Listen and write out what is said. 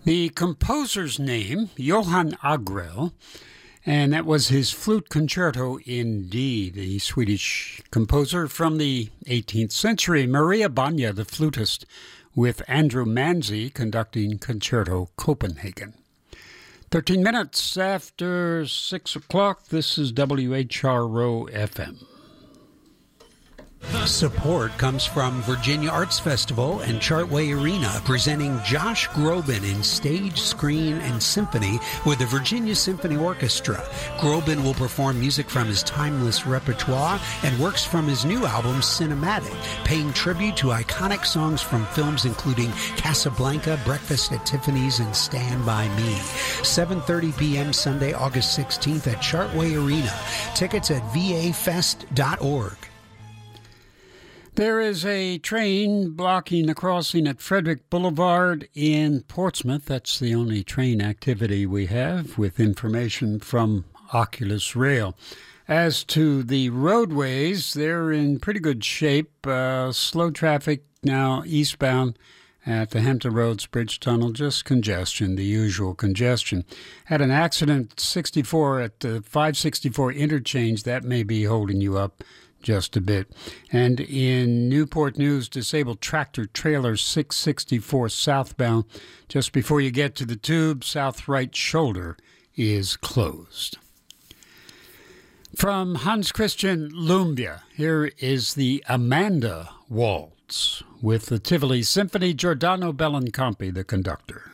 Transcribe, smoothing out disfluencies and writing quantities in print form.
The composer's name, Johann Agrell, and that was his flute concerto in D, the Swedish composer from the 18th century. Maria Banja, the flutist, with Andrew Manzi conducting Concerto Copenhagen. 13 minutes after 6 o'clock, this is WHRO FM. Support comes from Virginia Arts Festival and Chartway Arena, presenting Josh Groban in stage, screen, and symphony with the Virginia Symphony Orchestra. Groban will perform music from his timeless repertoire and works from his new album, Cinematic, paying tribute to iconic songs from films including Casablanca, Breakfast at Tiffany's, and Stand By Me. 7:30 p.m. Sunday, August 16th at Chartway Arena. Tickets at vafest.org. There is a train blocking the crossing at Frederick Boulevard in Portsmouth. That's the only train activity we have, with information from Oculus Rail. As to the roadways, they're in pretty good shape. Slow traffic now eastbound at the Hampton Roads Bridge Tunnel, just congestion, the usual congestion. Had an accident 64 at the 564 interchange. That may be holding you up just a bit. And in Newport News, disabled tractor trailer 664 southbound, just before you get to the tube, south right shoulder is closed. From Hans Christian Lumbia, here is the Amanda Waltz with the Tivoli Symphony, Giordano Bellincampi, the conductor.